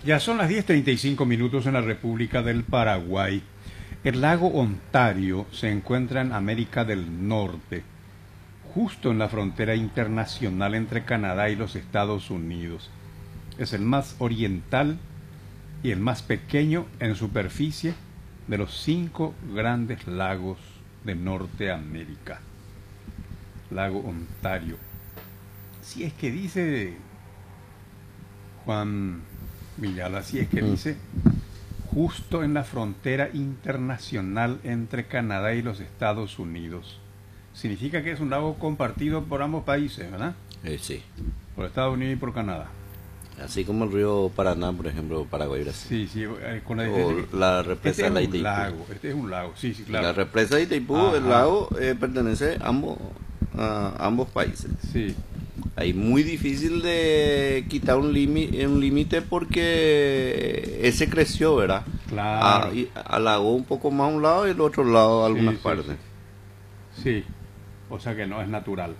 Ya son las 10:35 en la República del Paraguay. El lago Ontario se encuentra en América del Norte, justo en la frontera internacional entre Canadá y los Estados Unidos. Es el más oriental y el más pequeño en superficie de los 5 grandes lagos de Norteamérica. Lago Ontario. Si es que dice Juan Villala, si es que dice justo en la frontera internacional entre Canadá y los Estados Unidos. Significa que es un lago compartido por ambos países, ¿verdad? Sí. Por Estados Unidos y por Canadá. Así como el río Paraná, por ejemplo, Paraguay, Brasil. Sí, con la represa de Itaipú. Este es un lago, sí, claro. La represa de Itaipú, el lago, pertenece a ambos países. Sí. Ahí muy difícil de quitar un límite porque ese creció, ¿verdad? Claro. Halagó un poco más a un lado y el otro lado algunas partes. Sí, o sea que no es natural.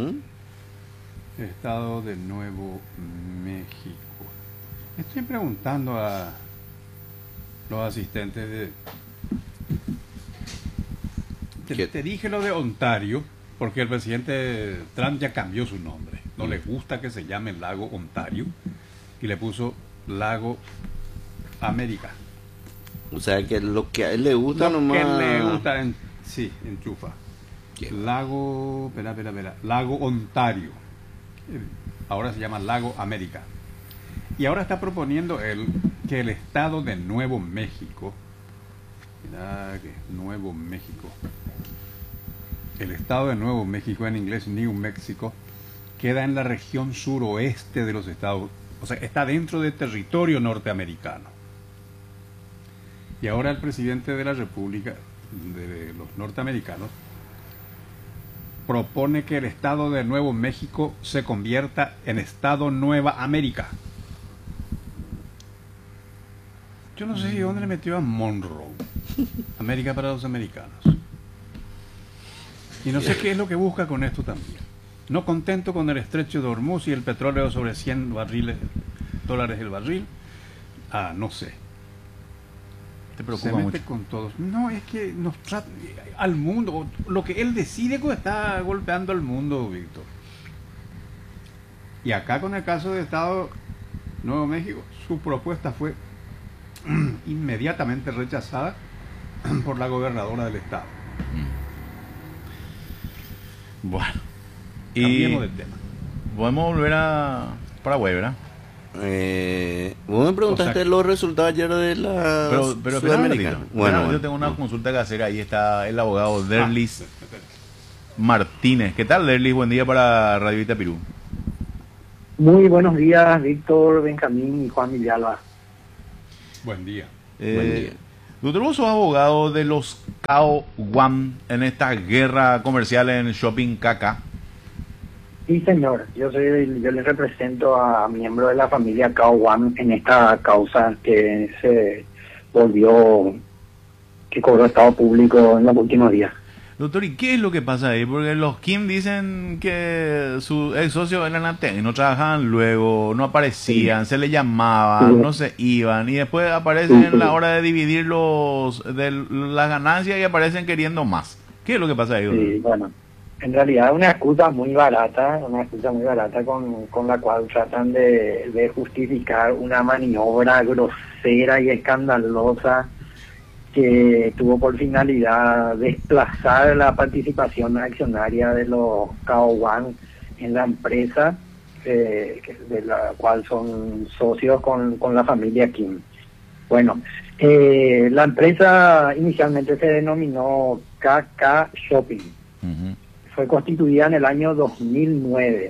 Estado de Nuevo México. Estoy preguntando a los asistentes te dije lo de Ontario porque el presidente Trump ya cambió su nombre. No le gusta que se llame el lago Ontario y le puso Lago América. O sea que lo que a él le gusta nomás. Lo que le gusta, enchufa. Lago, Lago Ontario. Ahora se llama Lago América. Y ahora está proponiendo él que el estado de Nuevo México, Nuevo México, el estado de Nuevo México, en inglés New Mexico, queda en la región suroeste de los Estados, o sea, está dentro del territorio norteamericano. Y ahora el presidente de la República de los norteamericanos propone que el estado de Nuevo México se convierta en estado Nueva América. Yo no sé si dónde le metió a Monroe. América para los americanos. Y no sé qué es lo que busca con esto también. No contento con el estrecho de Hormuz y el petróleo sobre $100 el barril. No sé. ¿Te preocupa se mete mucho? con todos. No, es que nos trata al mundo. Lo que él decide está golpeando al mundo, Víctor. Y acá con el caso de Estado Nuevo México, su propuesta fue inmediatamente rechazada por la gobernadora del estado. Bueno. Cambiemos del tema. Podemos volver a Paraguay, ¿verdad? Vos me preguntaste los resultados ayer de la pero Sudamericana. Bueno, yo tengo una consulta que hacer. Ahí está el abogado Derlis Martínez. ¿Qué tal, Derlis? Buen día para Radio Itapirú. Muy buenos días, Víctor, Benjamín y Juan Villalba. Buen día. Buen día. Doctor, vos sos abogado de los Cao Guam en esta guerra comercial en Shopping Caca. Sí, señor. Yo le represento a miembros de la familia Cao Guam en esta causa que que cobró estado público en los últimos días. Doctor, ¿y qué es lo que pasa ahí? Porque los Kim dicen que su ex socio eran ATEN y no trabajaban luego, no aparecían, se le llamaban, no se iban, y después aparecen en la hora de dividir las ganancias y aparecen queriendo más. ¿Qué es lo que pasa ahí, doctor? Sí, bueno, en realidad es una excusa muy barata con la cual tratan de justificar una maniobra grosera y escandalosa que tuvo por finalidad desplazar la participación accionaria de los Cao Guam en la empresa, de la cual son socios con la familia Kim. Bueno, la empresa inicialmente se denominó KK Shopping. Fue constituida en el año 2009.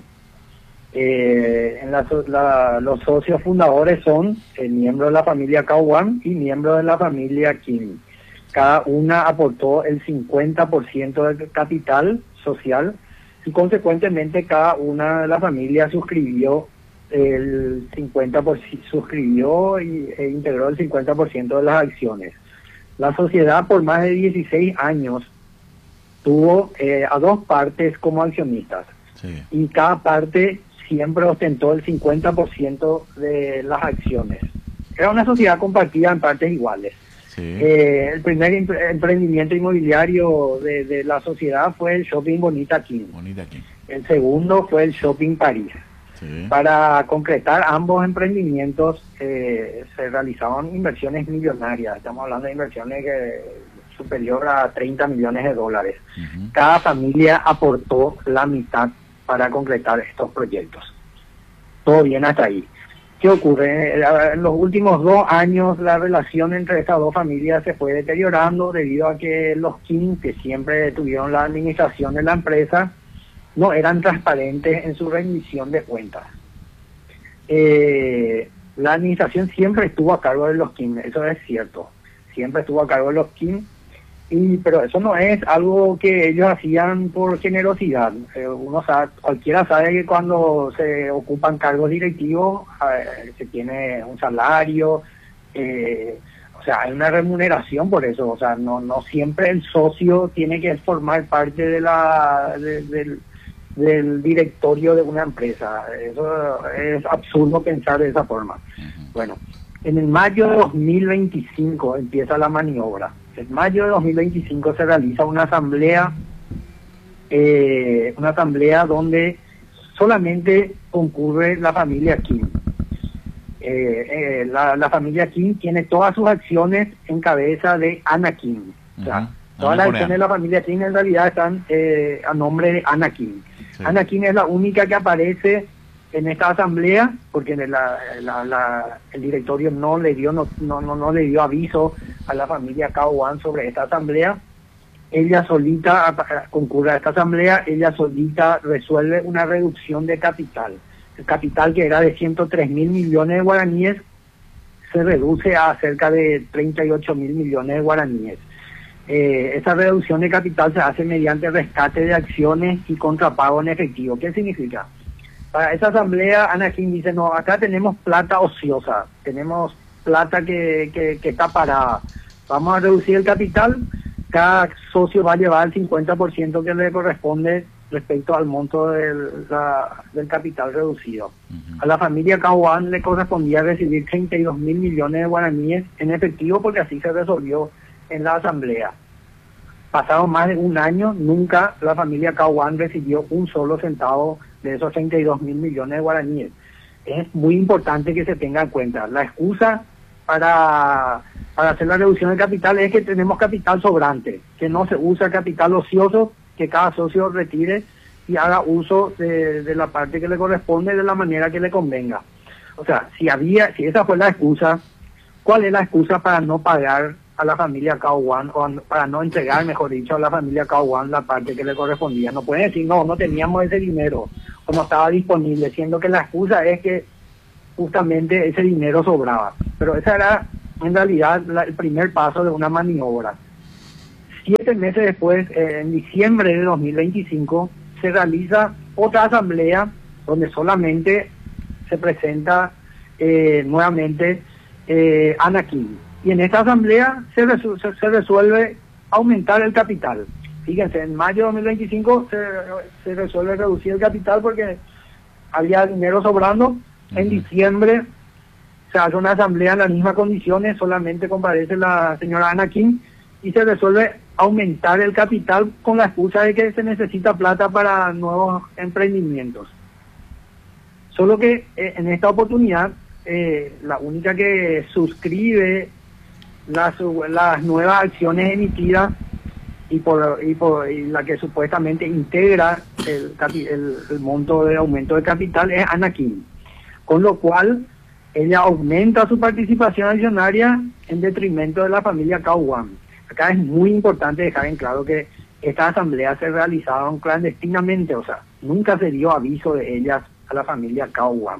Los socios fundadores son miembros de la familia Cao Guam y miembros de la familia Kim. Cada una aportó el 50% del capital social y consecuentemente cada una de las familias suscribió el 50%, e integró el 50% de las acciones. La sociedad por más de 16 años tuvo a dos partes como accionistas. Sí. Y cada parte siempre ostentó el 50% de las acciones. era una sociedad compartida en partes iguales. Sí. El primer emprendimiento inmobiliario de la sociedad fue el Shopping Bonita King. Bonita aquí. El segundo fue el Shopping París. Sí. Para concretar ambos emprendimientos se realizaban inversiones millonarias. Estamos hablando de inversiones superior a 30 millones de dólares. Ujú. Cada familia aportó la mitad para concretar estos proyectos. Todo bien hasta ahí. ¿Qué ocurre? En los últimos 2 años la relación entre estas dos familias se fue deteriorando debido a que los King, que siempre tuvieron la administración de la empresa, no eran transparentes en su rendición de cuentas. La administración siempre estuvo a cargo de los King, eso es cierto. Siempre estuvo a cargo de los King, pero eso no es algo que ellos hacían por generosidad. Cualquiera sabe que cuando se ocupan cargos directivos se tiene un salario, o sea, hay una remuneración por eso. O sea, no siempre el socio tiene que formar parte del directorio de una empresa. Eso es absurdo pensar de esa forma. Bueno, en el mayo de 2025 empieza la maniobra. En mayo de 2025 se realiza una asamblea donde solamente concurre la familia King. La familia King tiene todas sus acciones en cabeza de Ana King. O sea, todas las acciones de la familia King en realidad están a nombre de Ana King. Sí. Ana King es la única que aparece en esta asamblea porque el directorio no le dio aviso a la familia Caoban sobre esta asamblea. Ella solita concurre a esta asamblea, ella solita resuelve una reducción de capital. El capital, que era de 103 mil millones de guaraníes, se reduce a cerca de 38 mil millones de guaraníes. Esa reducción de capital se hace mediante rescate de acciones y contrapago en efectivo. ¿Qué significa? Para esa asamblea, Ana King dice, no, acá tenemos plata ociosa, tenemos plata que está parada. Vamos a reducir el capital, cada socio va a llevar el 50% que le corresponde respecto al monto del capital reducido. A la familia Caoban le correspondía recibir 32 mil millones de guaraníes en efectivo porque así se resolvió en la asamblea. Pasado más de un año, nunca la familia Caoban recibió un solo centavo de esos 32 mil millones de guaraníes. Es muy importante que se tenga en cuenta. La excusa para hacer la reducción del capital es que tenemos capital sobrante, que no se usa capital ocioso, que cada socio retire y haga uso de la parte que le corresponde de la manera que le convenga. O sea, si esa fue la excusa, ¿cuál es la excusa para no pagar a la familia Caoban, o para no entregar, mejor dicho, a la familia Caoban la parte que le correspondía? No pueden decir, no teníamos ese dinero, o no estaba disponible, siendo que la excusa es que justamente ese dinero sobraba. Pero esa era, en realidad, el primer paso de una maniobra. 7 meses después, en diciembre de 2025, se realiza otra asamblea donde solamente se presenta nuevamente Ana King. Y en esta asamblea se resuelve aumentar el capital. Fíjense, en mayo de 2025 se resuelve reducir el capital porque había dinero sobrando. En diciembre se hace una asamblea en las mismas condiciones, solamente comparece la señora Ana King y se resuelve aumentar el capital con la excusa de que se necesita plata para nuevos emprendimientos. Solo que en esta oportunidad la única que suscribe las nuevas acciones emitidas y la que supuestamente integra el monto de aumento de capital es Ana King, con lo cual ella aumenta su participación accionaria en detrimento de la familia Caoban. Acá es muy importante dejar en claro que estas asambleas se realizaron clandestinamente, o sea, nunca se dio aviso de ellas a la familia Caoban.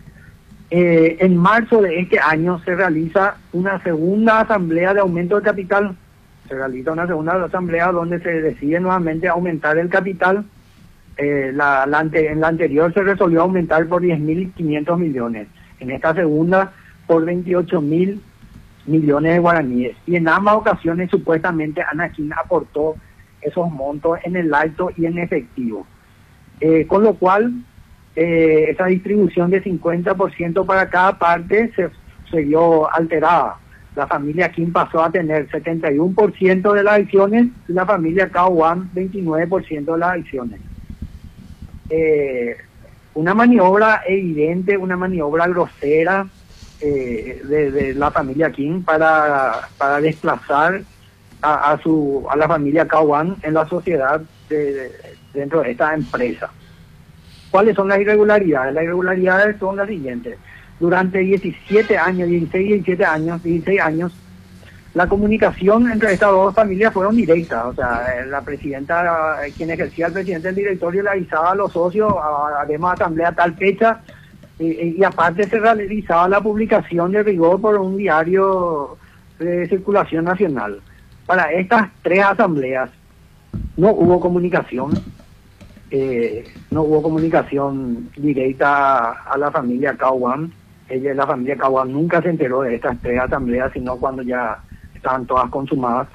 En marzo de este año se realiza una segunda asamblea de aumento de capital. Se realiza una segunda asamblea donde se decide nuevamente aumentar el capital. En la anterior se resolvió aumentar por 10.500 millones. En esta segunda por 28.000 millones de guaraníes. Y en ambas ocasiones supuestamente Ana King aportó esos montos en el alto y en efectivo. Con lo cual esa distribución de 50% para cada parte se vio alterada. La familia Kim pasó a tener 71% de las acciones y la familia Cao Wan 29% de las acciones. Una maniobra evidente, una maniobra grosera de la familia Kim para desplazar a la familia Cao Wan en la sociedad dentro de esta empresa. ¿Cuáles son las irregularidades? Las irregularidades son las siguientes. Durante 16 años, la comunicación entre estas dos familias fueron directas. O sea, la presidenta, quien ejercía el presidente del directorio, le avisaba a los socios, haremos asamblea a tal fecha, y aparte se realizaba la publicación de rigor por un diario de circulación nacional. Para estas 3 asambleas no hubo comunicación. No hubo comunicación directa a la familia Cao Wan. La familia Cao Wan nunca se enteró de estas 3 asambleas, sino cuando ya estaban todas consumadas.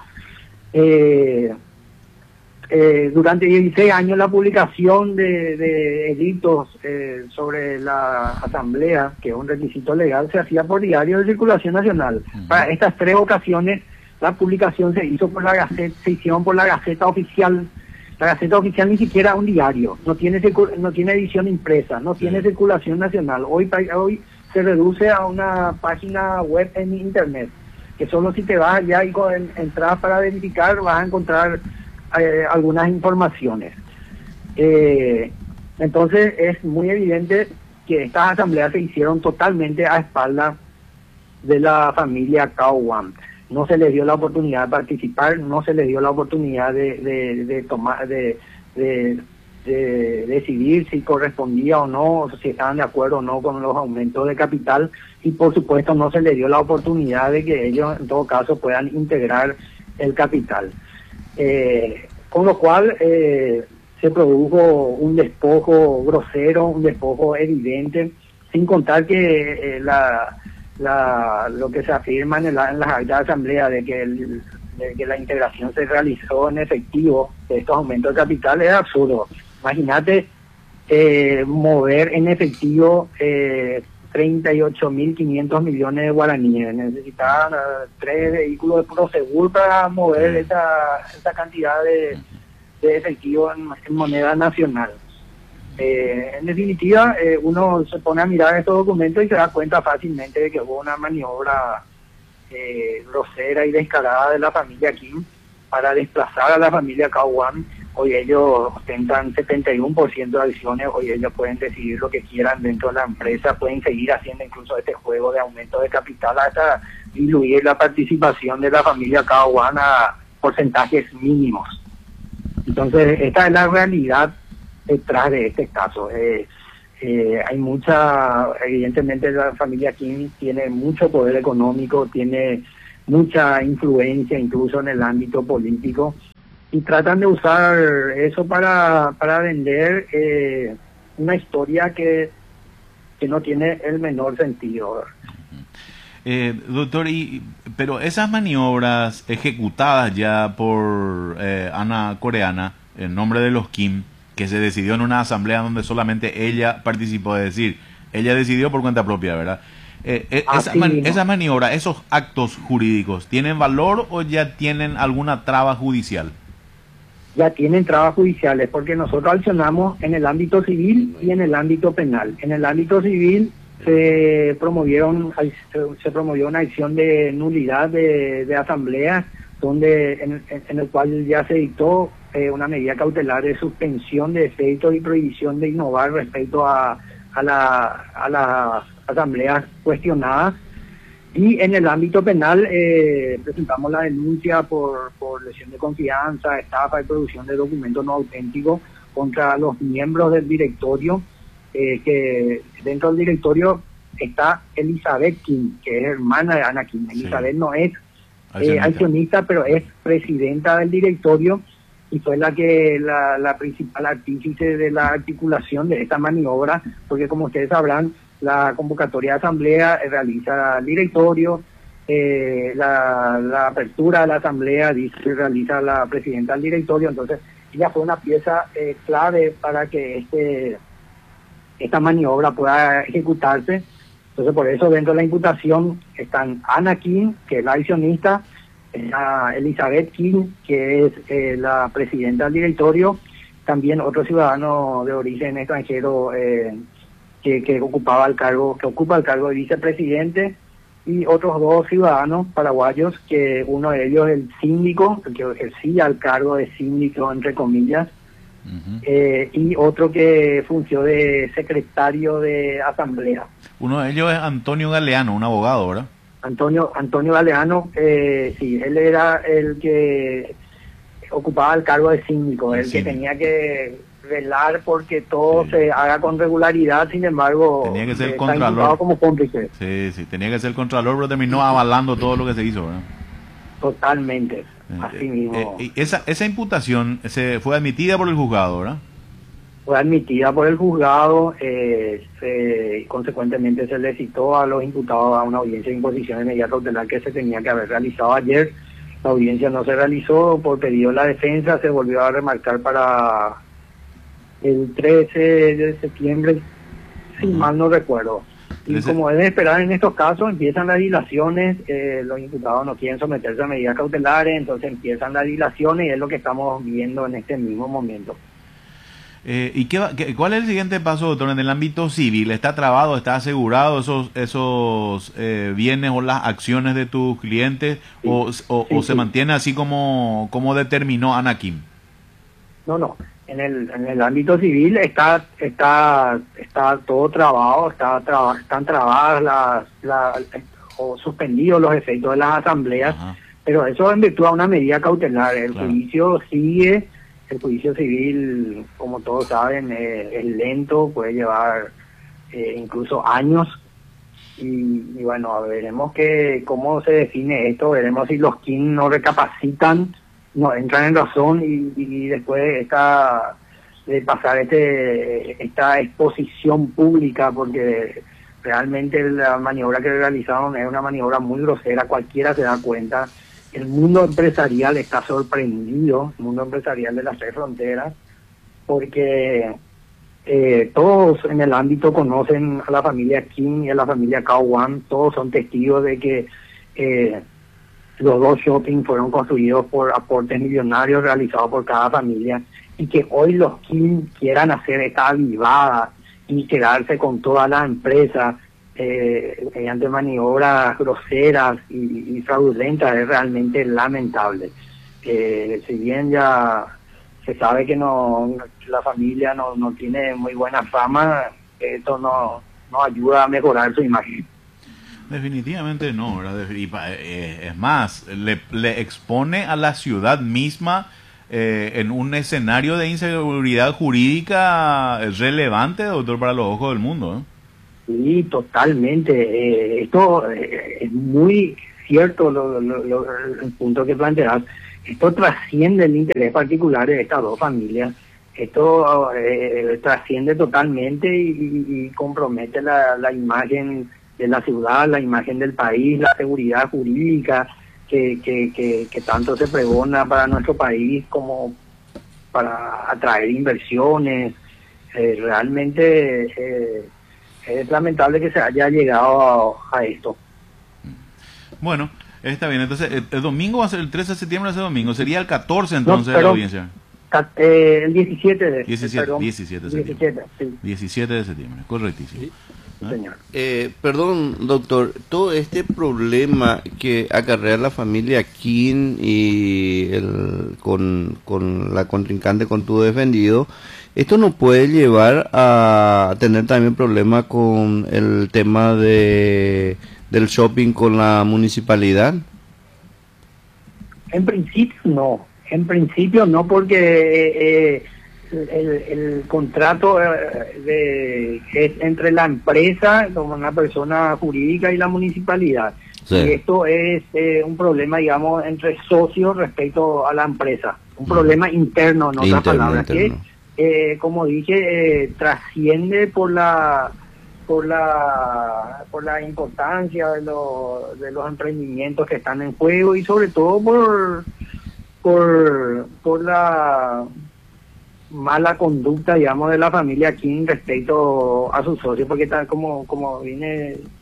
Durante 16 años la publicación de edictos sobre la asamblea, que es un requisito legal, se hacía por diario de circulación nacional. Para estas 3 ocasiones la publicación se hicieron por la Gaceta Oficial. La Gaceta Oficial ni siquiera es un diario, no tiene edición impresa, no tiene circulación nacional. Hoy se reduce a una página web en internet, que solo si te vas allá y entras para verificar vas a encontrar algunas informaciones. Entonces es muy evidente que estas asambleas se hicieron totalmente a espaldas de la familia Cao Wan. No se les dio la oportunidad de participar, no se les dio la oportunidad de decidir si correspondía o no, si estaban de acuerdo o no con los aumentos de capital, y por supuesto no se les dio la oportunidad de que ellos en todo caso puedan integrar el capital. Con lo cual se produjo un despojo grosero, un despojo evidente, sin contar que lo que se afirma en las actas de asamblea de que la integración se realizó en efectivo de estos aumentos de capital es absurdo. Imagínate mover en efectivo 38.500 millones de guaraníes. Necesitaban 3 vehículos de Prosegur para mover esa cantidad de efectivo en moneda nacional. En definitiva, uno se pone a mirar estos documentos y se da cuenta fácilmente de que hubo una maniobra grosera y descarada de la familia Kim para desplazar a la familia Cao Wan. Hoy ellos ostentan 71% de acciones, hoy ellos pueden decidir lo que quieran dentro de la empresa, pueden seguir haciendo incluso este juego de aumento de capital hasta diluir la participación de la familia Cao Wan a porcentajes mínimos. Entonces, esta es la realidad detrás de este caso. Hay evidentemente la familia Kim tiene mucho poder económico, tiene mucha influencia incluso en el ámbito político, y tratan de usar eso para vender una historia que no tiene el menor sentido. Doctor, pero esas maniobras ejecutadas ya por Ana Coreana en nombre de los Kim, que se decidió en una asamblea donde solamente ella participó, es decir, ella decidió por cuenta propia, ¿verdad? Esa maniobra, esos actos jurídicos, ¿tienen valor o ya tienen alguna traba judicial? Ya tienen trabas judiciales, porque nosotros accionamos en el ámbito civil y en el ámbito penal. En el ámbito civil se promovió una acción de nulidad de asamblea, donde en el cual ya se dictó una medida cautelar de suspensión de efectos y prohibición de innovar respecto a las asambleas cuestionadas. Y en el ámbito penal presentamos la denuncia por lesión de confianza, estafa y producción de documentos no auténticos contra los miembros del directorio, que dentro del directorio está Elizabeth Kim, que es hermana de Ana Kim. Elizabeth no es accionista, pero es presidenta del directorio, y fue la principal artífice de la articulación de esta maniobra, porque como ustedes sabrán, la convocatoria de asamblea realiza el directorio, la apertura de la asamblea realiza la presidenta del directorio. Entonces ella fue una pieza clave para que esta maniobra pueda ejecutarse, Entonces, por eso dentro de la imputación están Ana Kim, que es la accionista, Elizabeth Kim, que es la presidenta del directorio, también otro ciudadano de origen extranjero que ocupa el cargo de vicepresidente, y otros dos ciudadanos paraguayos, que uno de ellos es el síndico, el que ejercía el cargo de síndico, entre comillas, y otro que fungió de secretario de asamblea. Uno de ellos es Antonio Galeano, un abogado, ¿verdad? Antonio Galeano, sí, él era el que ocupaba el cargo de síndico, el que tenía que velar porque todo se haga con regularidad. Sin embargo, tenía que ser está contralor imputado como cómplice. Sí, tenía que ser el contralor, pero terminó avalando todo lo que se hizo, ¿verdad? Totalmente, así mismo. Esa imputación fue admitida por el juzgado, ¿verdad? Fue admitida por el juzgado, consecuentemente se le citó a los imputados a una audiencia de imposición de medida cautelar que se tenía que haber realizado ayer. La audiencia no se realizó por pedido de la defensa, se volvió a remarcar para el 13 de septiembre, si mal no recuerdo. Y como es de esperar en estos casos, empiezan las dilaciones, los imputados no quieren someterse a medidas cautelares, entonces empiezan las dilaciones y es lo que estamos viendo en este mismo momento. ¿Y cuál es el siguiente paso, doctor, en el ámbito civil? ¿Está trabado, está asegurado esos bienes o las acciones de tus clientes, sí, o se mantiene así como determinó Ana Kim? No. En el ámbito civil está todo trabado, están trabadas o suspendidos los efectos de las asambleas. Ajá. Pero eso en virtud a una medida cautelar. El juicio sigue. El juicio civil, como todos saben, es lento, puede llevar incluso años. Y bueno, veremos cómo se define esto, veremos si los Kim no recapacitan, no entran en razón y después de pasar esta exposición pública, porque realmente la maniobra que realizaron es una maniobra muy grosera, cualquiera se da cuenta. El mundo empresarial está sorprendido, el mundo empresarial de las tres fronteras, porque todos en el ámbito conocen a la familia Kim y a la familia Cao Wan, todos son testigos de que los dos shopping fueron construidos por aportes millonarios realizados por cada familia, y que hoy los Kim quieran hacer esta avivada y quedarse con toda la empresa mediante maniobras groseras y fraudulentas es realmente lamentable. Si bien ya se sabe que la familia no tiene muy buena fama, esto no ayuda a mejorar su imagen. Definitivamente no, ¿verdad? Es más, le expone a la ciudad misma en un escenario de inseguridad jurídica relevante, doctor, para los ojos del mundo, ¿eh? Sí, totalmente. Esto es muy cierto el punto que planteas. Esto trasciende el interés particular de estas dos familias. Esto trasciende totalmente y compromete la imagen de la ciudad, la imagen del país, la seguridad jurídica que tanto se pregona para nuestro país como para atraer inversiones. Realmente es lamentable que se haya llegado a esto. Bueno, está bien. Entonces, el domingo va a ser el 13 de septiembre, ese domingo. Sería el 14 entonces de la audiencia. El 17 de 17 de septiembre. Sí. 17 de septiembre, correctísimo. Sí, señor. Perdón, doctor, todo este problema que acarrea la familia Kim y con la contrincante, con tu defendido, ¿esto no puede llevar a tener también problemas con el tema del shopping con la municipalidad? En principio no, porque el contrato es entre la empresa como una persona jurídica y la municipalidad. Sí. Y esto es un problema, digamos, entre socios respecto a la empresa, un problema interno, en otras palabras, que como dije, trasciende por la importancia de los emprendimientos que están en juego y sobre todo por la mala conducta, digamos, de la familia Kim respecto a sus socios, porque tal como viene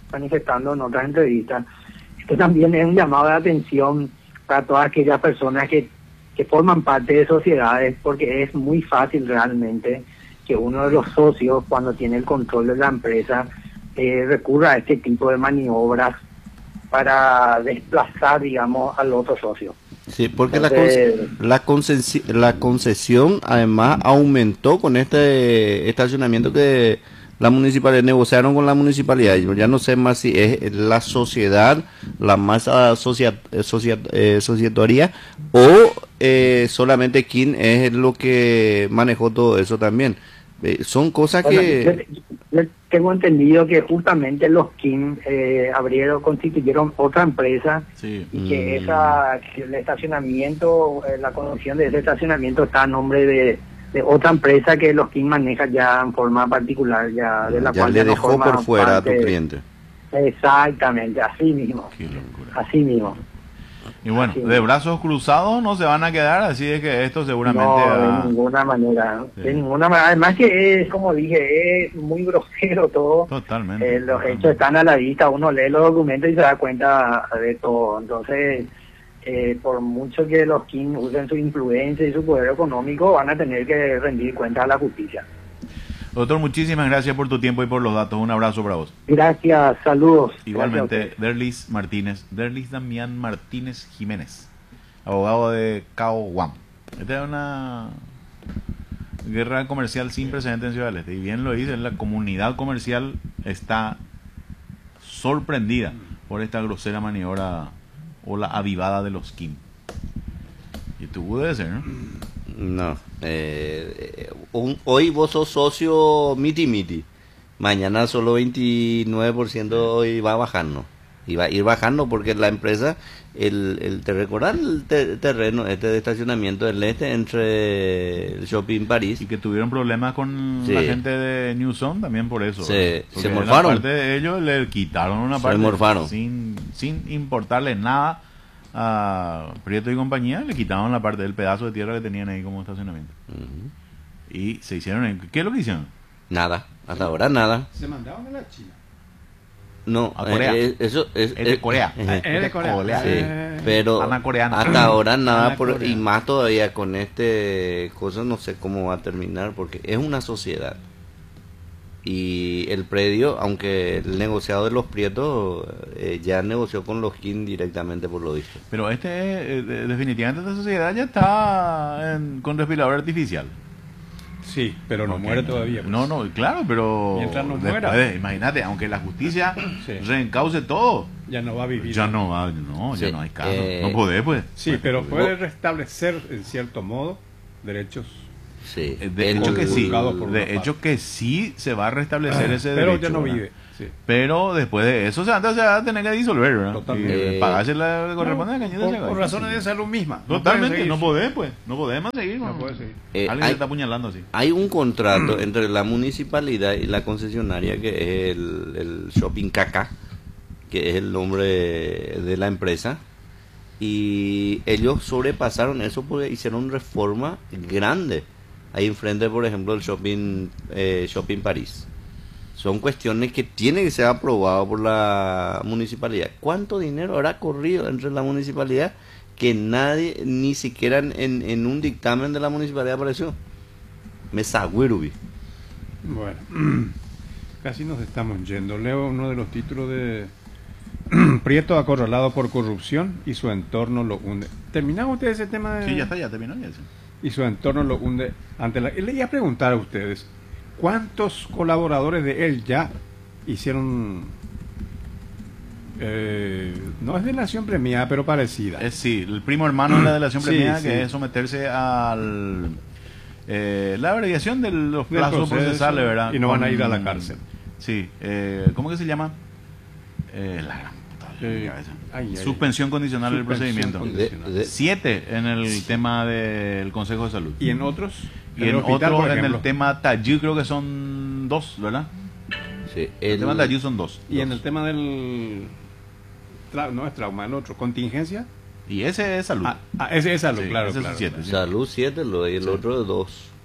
manifestando en otras entrevistas, esto también es un llamado de atención para todas aquellas personas que forman parte de sociedades, porque es muy fácil realmente que uno de los socios, cuando tiene el control de la empresa, recurra a este tipo de maniobras para desplazar, digamos, al otro socio. Sí, porque Entonces, la concesión además aumentó con este estacionamiento que la municipalidad negociaron con la municipalidad. Yo ya no sé más si es la sociedad, la masa societaria o solamente quién es lo que manejó todo eso también. Son cosas bueno, que... yo tengo entendido que justamente los Kim constituyeron otra empresa Sí. y que el estacionamiento, la concesión de ese estacionamiento está a nombre de otra empresa que los Kim maneja ya en forma particular, ya de la ya cual le ya no dejó forma por fuera a tu parte. cliente. Exactamente, así mismo, Qué locura. así mismo. Y bueno, Sí. de brazos cruzados no se van a quedar, así es que esto seguramente No, va- de ninguna manera, Sí. de ninguna manera. Además que es, como dije, es muy grosero todo. Totalmente. Los hechos están a la vista, uno lee los documentos y se da cuenta de todo. Entonces, por mucho que los Kim usen su influencia y su poder económico, van a tener que rendir cuentas a la justicia. Doctor, muchísimas gracias por tu tiempo y por los datos. Un abrazo para vos. Gracias, saludos. Igualmente, Gracias a Derlis Damián Martínez Jiménez, abogado de Cao Guam. Esta es una guerra comercial sin precedentes en Ciudad del Este. Y bien lo dice, la comunidad comercial está sorprendida por esta grosera maniobra o la avivada de los Kim. Y tú debe ser, ¿no? No. Hoy vos sos socio miti. Mañana solo 29% y va bajando. Y va a ir bajando porque la empresa, te recordás el terreno este de estacionamiento del este entre el Shopping París. Y que tuvieron problemas con Sí. la gente de New Zone también por eso. Se- ¿verdad? se Porque la morfaron. parte de ellos le quitaron una Se parte morfaron. sin importarle nada a Prieto y compañía, le quitaron la parte del pedazo de tierra que tenían ahí como estacionamiento. Ujú. Y se hicieron... ¿Qué es lo que hicieron? Nada, hasta ahora nada. Se mandaban a la China. No, A Corea. eso es Es de Corea. Es de Corea. Sí, pero Ana coreana. hasta ahora nada Ana y coreana. más todavía con este cosa no sé cómo va a terminar porque es una sociedad y el predio, aunque el negociado de los Prietos ya negoció con los Kim directamente por lo visto. Pero definitivamente esta sociedad ya está con respirador artificial. Sí, pero no Ok, muere todavía. pues. No, claro, pero... Mientras no después muera. imagínate, aunque la justicia Sí. reencauce todo, Ya no va a vivir. ya no va, no, ya Sí, no hay caso. eh, No podés, pues. Sí, pero puede restablecer, en cierto modo, derechos. Sí. De hecho que sí, Juzgado por una de hecho parte. que sí se va a restablecer ese Pero derecho. ya no ¿verdad? vive. Sí. Pero después de eso se va a tener que disolver, ¿verdad? Totalmente. Y pagarse la que corresponde a la cañita por, de por razones de salud misma. Totalmente, no puede podés, pues. No podemos seguir. No puede seguir. Alguien hay- se está apuñalando así. Hay un contrato entre la municipalidad y la concesionaria que es el Shopping Caca, que es el nombre de la empresa, y ellos sobrepasaron eso porque hicieron reforma grande. Ahí enfrente, por ejemplo, el Shopping París. Son cuestiones que tienen que ser aprobadas por la municipalidad. ¿Cuánto dinero habrá corrido entre la municipalidad que nadie, ni siquiera en un dictamen de la municipalidad apareció? Me sagüerubi. Bueno, casi nos estamos yendo. Leo uno de los títulos de Prieto acorralado por corrupción y su entorno lo hunde. ¿Terminamos ustedes ese tema? Sí, ya está, ya terminó. Ya sí. Y su entorno lo hunde ante la... Y le iba a preguntar a ustedes, ¿cuántos colaboradores de él ya hicieron... no es delación premiada, pero parecida? Sí, el primo hermano de la delación Sí, premiada sí. que es someterse al... la abreviación de los Del plazos proceso, procesales, ¿verdad? y no van a ir a la cárcel. Sí, ¿cómo que se llama? La gran puta de mi cabeza. Ay, ay, Suspensión condicional del Suspensión procedimiento. condicional. 7 en el tema del Consejo de Salud. ¿Y en otros? Y en el hospital, otro, por en el ejemplo. tema Tayú, creo que son 2, ¿verdad? Sí, El tema Tayú son 2. Y en el tema del... no es trauma, el otro, contingencia. Y ese es salud. Ese es salud, Sí, claro, ese es claro. 7. Salud 7 y el otro 2.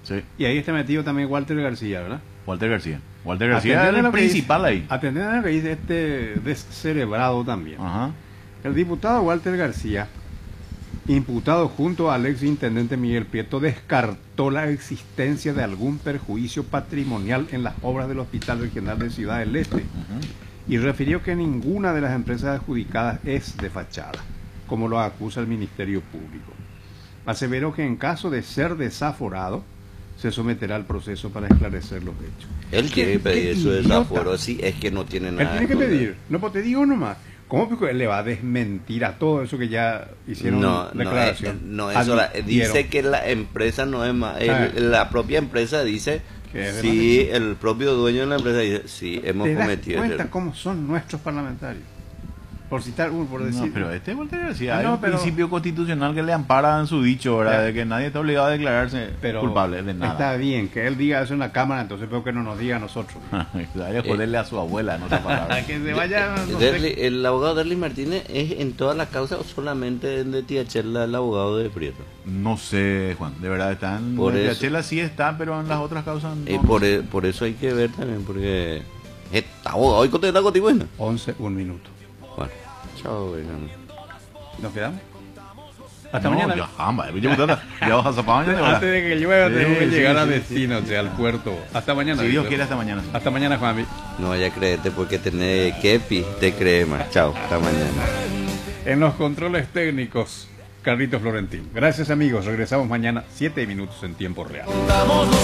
Sí. Y ahí está metido también Walter García, ¿verdad? Walter García. Walter García es Atendiendo a el lo que principal dice- ahí. Atendiendo a lo que dice este descerebrado también. Ajá. El diputado Walter García, imputado junto al ex intendente Miguel Prieto, descartó la existencia de algún perjuicio patrimonial en las obras del Hospital Regional de Ciudad del Este y refirió que ninguna de las empresas adjudicadas es de fachada, como lo acusa el Ministerio Público. Aseveró que en caso de ser desaforado, se someterá al proceso para esclarecer los hechos. Él quiere ¿Qué pedir su idiota? desaforo, sí, es que no tiene Él nada. tiene que esconder. pedir. No, pues te digo nomás. ¿Cómo porque él le va a desmentir a todo eso que ya hicieron declaración? No, eso Admitieron. dice que la empresa no es más. Ah. La propia empresa dice, Que es de sí, el propio dueño de la empresa dice, sí, hemos ¿Te das cometido. cuenta error. cómo son nuestros parlamentarios? Por citar uno, por decir. No, pero este Walter García, Ah, hay no, un pero- principio constitucional que le ampara en su dicho, ¿verdad? Ya. De que nadie está obligado a declararse Pero culpable de nada. está bien que él diga eso en la cámara, entonces peor que no nos diga a nosotros. Hay que joderle a su abuela, en otras palabras. Que se vaya. No sé. Derli- el abogado Derli Martínez es en todas las causas o solamente en de Tiachela el abogado de Prieto. No sé, Juan, de verdad está en Por la eso- Chela sí está, pero en las otras causas no. Por eso hay que ver también, porque esta abogado hoy contesta contigo. ¿No? 11, un minuto. Bueno, chao, venga. ¿Nos quedamos? Hasta No, mañana. Ya, jamba, ya vas a zapar mañana, ¿verdad? Antes de que llueva, Sí, tengo que sí, llegar a sí, destino, o sea, al puerto. Hasta mañana. Si Dios Víctor. quiere, hasta mañana. Hasta mañana, Juanmi. No vaya a creerte porque tenés kepi, te cree más. Chao, hasta mañana. En los controles técnicos, Carlitos Florentín. Gracias, amigos. Regresamos mañana, 7 minutos en tiempo real. Contamos los